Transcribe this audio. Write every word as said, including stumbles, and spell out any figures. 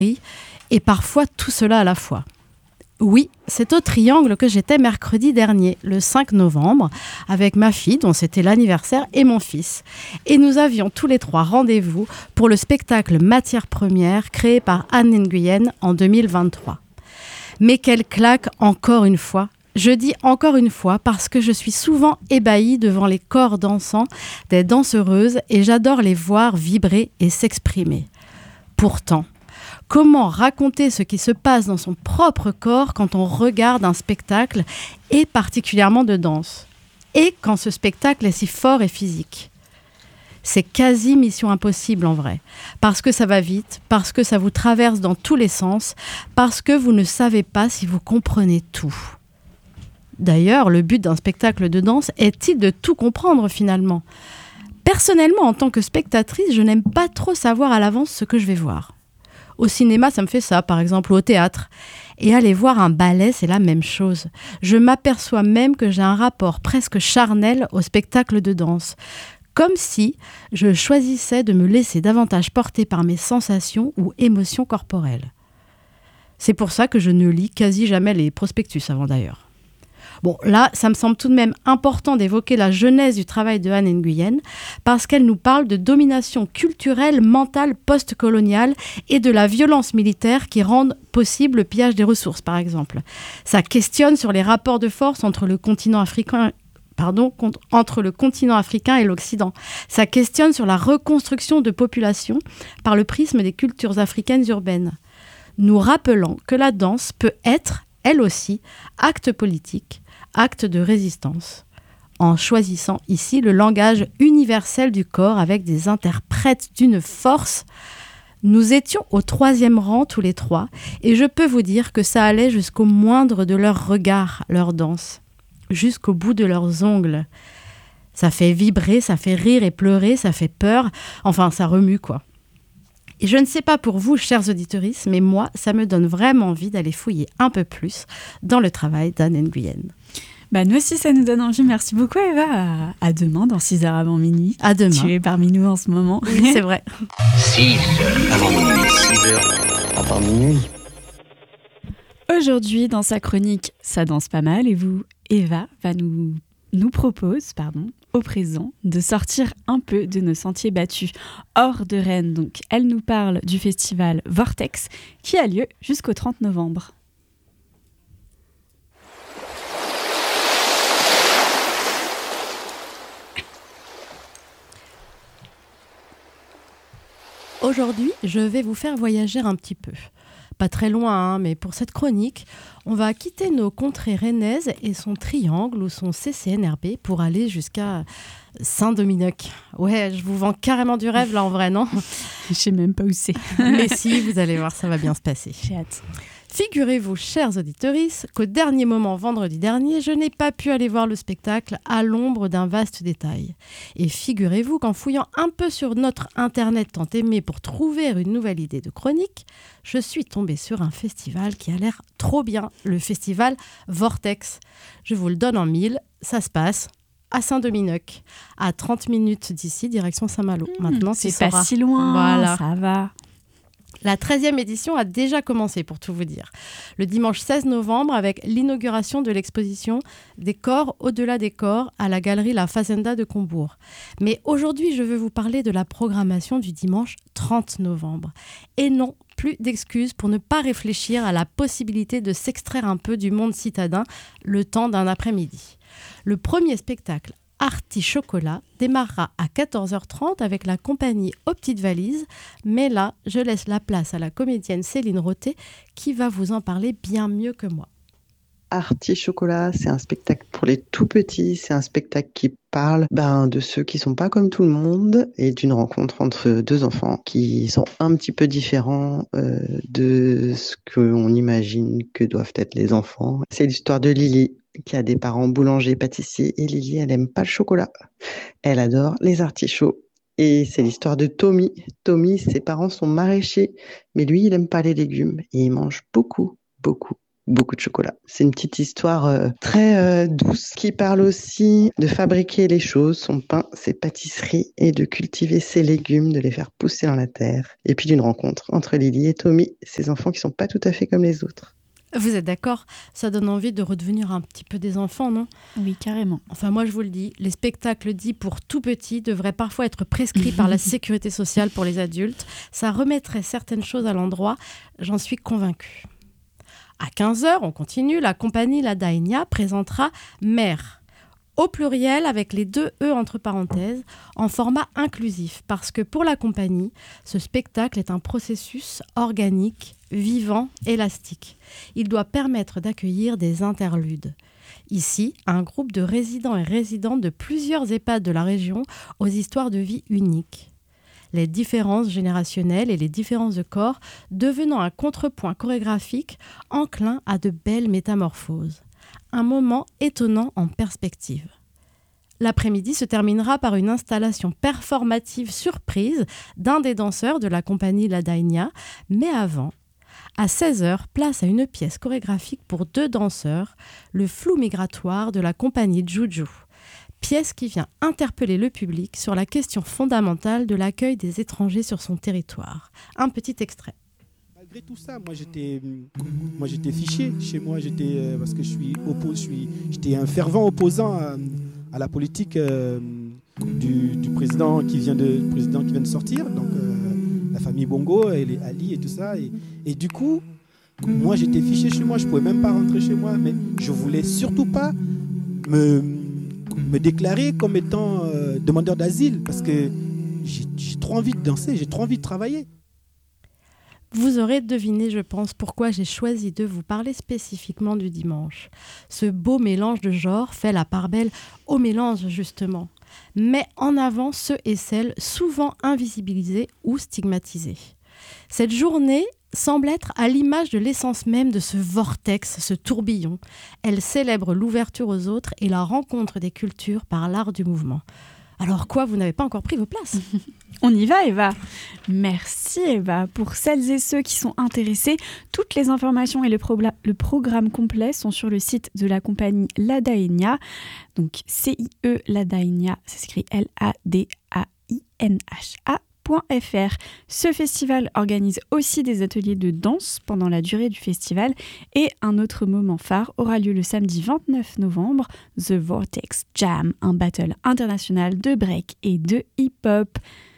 et parfois tout cela à la fois. Oui, c'est au Triangle que j'étais mercredi dernier, le cinq novembre, avec ma fille, dont c'était l'anniversaire, et mon fils. Et nous avions tous les trois rendez-vous pour le spectacle Matière première, créé par Anne Nguyen en deux mille vingt-trois. Mais quelle claque encore une fois! Je dis encore une fois parce que je suis souvent ébahie devant les corps dansants des danseuses et j'adore les voir vibrer et s'exprimer. Pourtant, comment raconter ce qui se passe dans son propre corps quand on regarde un spectacle, et particulièrement de danse, et quand ce spectacle est si fort et physique? C'est quasi mission impossible en vrai, parce que ça va vite, parce que ça vous traverse dans tous les sens, parce que vous ne savez pas si vous comprenez tout. D'ailleurs, le but d'un spectacle de danse est-il de tout comprendre finalement? Personnellement, en tant que spectatrice, je n'aime pas trop savoir à l'avance ce que je vais voir. Au cinéma, ça me fait ça, par exemple, ou au théâtre. Et aller voir un ballet, c'est la même chose. Je m'aperçois même que j'ai un rapport presque charnel au spectacle de danse. Comme si je choisissais de me laisser davantage porter par mes sensations ou émotions corporelles. C'est pour ça que je ne lis quasi jamais les prospectus avant d'ailleurs. Bon, là, ça me semble tout de même important d'évoquer la genèse du travail de Anne Nguyen, parce qu'elle nous parle de domination culturelle, mentale, post-coloniale et de la violence militaire qui rendent possible le pillage des ressources, par exemple. Ça questionne sur les rapports de force entre le continent africain Pardon, entre le continent africain et l'Occident. Ça questionne sur la reconstruction de populations par le prisme des cultures africaines urbaines, nous rappelant que la danse peut être, elle aussi, acte politique, acte de résistance, en choisissant ici le langage universel du corps avec des interprètes d'une force. Nous étions au troisième rang tous les trois, et je peux vous dire que ça allait jusqu'au moindre de leurs regards, leur danse, jusqu'au bout de leurs ongles. Ça fait vibrer, ça fait rire et pleurer, ça fait peur, enfin ça remue quoi. Et je ne sais pas pour vous, chers auditeurs, mais moi, ça me donne vraiment envie d'aller fouiller un peu plus dans le travail d'Anne Nguyen. Bah nous aussi, ça nous donne envie. Merci beaucoup, Eva. À, à demain, dans six heures avant minuit. À demain. Tu es parmi nous en ce moment. Oui, c'est vrai. six heures avant minuit. six heures avant minuit. Aujourd'hui, dans sa chronique « Ça danse pas mal », et vous, Eva, va nous, nous propose, pardon, au présent, de sortir un peu de nos sentiers battus hors de Rennes. Donc, elle nous parle du festival Vortex, qui a lieu jusqu'au trente novembre. Aujourd'hui, je vais vous faire voyager un petit peu. Pas très loin, hein, mais pour cette chronique, on va quitter nos contrées rennaises et son triangle ou son C C N R B pour aller jusqu'à Saint-Dominique. Ouais, je vous vends carrément du rêve là en vrai, non? Je sais même pas où c'est. Mais si, vous allez voir, ça va bien se passer. J'ai hâte. Figurez-vous, chers auditeurs, qu'au dernier moment, vendredi dernier, je n'ai pas pu aller voir le spectacle à l'ombre d'un vaste détail. Et figurez-vous qu'en fouillant un peu sur notre internet tant aimé pour trouver une nouvelle idée de chronique, je suis tombée sur un festival qui a l'air trop bien, le festival Vortex. Je vous le donne en mille, ça se passe à Saint-Dominique, à trente minutes d'ici, direction Saint-Malo. Mmh, Maintenant, c'est tu pas sauras. si loin, voilà. Ça va. La treizième édition a déjà commencé, pour tout vous dire. Le dimanche seize novembre, avec l'inauguration de l'exposition Des corps au-delà des corps à la galerie La Fazenda de Combourg. Mais aujourd'hui, je veux vous parler de la programmation du dimanche trente novembre. Et non, plus d'excuses pour ne pas réfléchir à la possibilité de s'extraire un peu du monde citadin le temps d'un après-midi. Le premier spectacle, Artichocolat, démarrera à quatorze heures trente avec la compagnie Aux Petites Valises. Mais là, je laisse la place à la comédienne Céline Roté qui va vous en parler bien mieux que moi. Artichocolat, c'est un spectacle pour les tout petits. C'est un spectacle qui parle ben, de ceux qui sont pas comme tout le monde et d'une rencontre entre deux enfants qui sont un petit peu différents euh, de ce qu'on imagine que doivent être les enfants. C'est l'histoire de Lily, qui a des parents boulangers, pâtissiers, et Lily, elle aime pas le chocolat. Elle adore les artichauts. Et c'est l'histoire de Tommy. Tommy, ses parents sont maraîchers, mais lui, il aime pas les légumes et il mange beaucoup, beaucoup beaucoup de chocolat. C'est une petite histoire euh, très euh, douce qui parle aussi de fabriquer les choses, son pain, ses pâtisseries et de cultiver ses légumes, de les faire pousser dans la terre. Et puis d'une rencontre entre Lily et Tommy, ces enfants qui sont pas tout à fait comme les autres. Vous êtes d'accord ? Ça donne envie de redevenir un petit peu des enfants, non ? Oui, carrément. Enfin, moi, je vous le dis, les spectacles dits pour tout petits devraient parfois être prescrits par la sécurité sociale pour les adultes. Ça remettrait certaines choses à l'endroit, j'en suis convaincue. À quinze heures, on continue, la compagnie La Daïnia présentera Mère, au pluriel avec les deux E entre parenthèses, en format inclusif, parce que pour la compagnie, ce spectacle est un processus organique, vivant, élastique. Il doit permettre d'accueillir des interludes. Ici, un groupe de résidents et résidentes de plusieurs EHPAD de la région aux histoires de vie uniques. Les différences générationnelles et les différences de corps devenant un contrepoint chorégraphique enclin à de belles métamorphoses. Un moment étonnant en perspective. L'après-midi se terminera par une installation performative surprise d'un des danseurs de la compagnie La Daïnia, mais avant, à seize heures, place à une pièce chorégraphique pour deux danseurs, le flou migratoire de la compagnie Juju. Pièce qui vient interpeller le public sur la question fondamentale de l'accueil des étrangers sur son territoire. Un petit extrait. Malgré tout ça, moi j'étais, moi j'étais fiché chez moi, j'étais euh, parce que je suis oppo, je suis, j'étais un fervent opposant à, à la politique euh, du, du président qui vient de, président qui vient de sortir, donc euh, la famille Bongo et les Ali et tout ça, et, et du coup, moi j'étais fiché chez moi, je pouvais même pas rentrer chez moi, mais je voulais surtout pas me, me déclarer comme étant euh, demandeur d'asile parce que j'ai, j'ai trop envie de danser, j'ai trop envie de travailler. Vous aurez deviné, je pense, pourquoi j'ai choisi de vous parler spécifiquement du dimanche. Ce beau mélange de genres fait la part belle au mélange, justement. Mais en avant ceux et celles souvent invisibilisés ou stigmatisés. Cette journée semble être à l'image de l'essence même de ce vortex, ce tourbillon. Elle célèbre l'ouverture aux autres et la rencontre des cultures par l'art du mouvement. Alors quoi, vous n'avez pas encore pris vos places ? On y va, Eva. Merci, Eva. Pour celles et ceux qui sont intéressés, toutes les informations et le, pro- le programme complet sont sur le site de la compagnie La Daïnia. Donc C I E La Daïnia, ça s'écrit L A D A I N H A. F R. Ce festival organise aussi des ateliers de danse pendant la durée du festival et un autre moment phare aura lieu le samedi vingt-neuf novembre, The Vortex Jam, un battle international de break et de hip-hop.